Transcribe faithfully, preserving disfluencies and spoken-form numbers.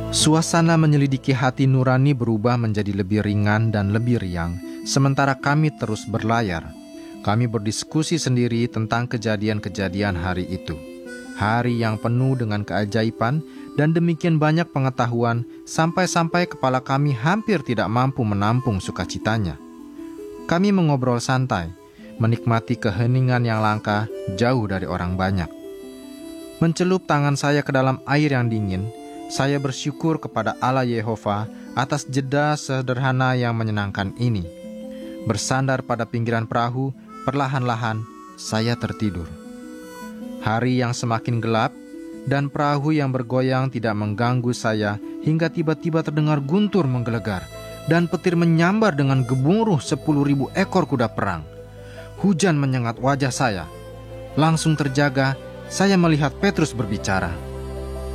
Suasana menyelidiki hati nurani berubah menjadi lebih ringan dan lebih riang, sementara kami terus berlayar. Kami berdiskusi sendiri tentang kejadian-kejadian hari itu. Hari yang penuh dengan keajaiban dan demikian banyak pengetahuan, sampai-sampai kepala kami hampir tidak mampu menampung sukacitanya. Kami mengobrol santai, menikmati keheningan yang langka jauh dari orang banyak. Mencelup tangan saya ke dalam air yang dingin, saya bersyukur kepada Allah Yehova atas jeda sederhana yang menyenangkan ini. Bersandar pada pinggiran perahu, perlahan-lahan saya tertidur. Hari yang semakin gelap dan perahu yang bergoyang tidak mengganggu saya hingga tiba-tiba terdengar guntur menggelegar dan petir menyambar dengan gemuruh sepuluh ribu ekor kuda perang. Hujan menyengat wajah saya. Langsung terjaga, saya melihat Petrus berbicara.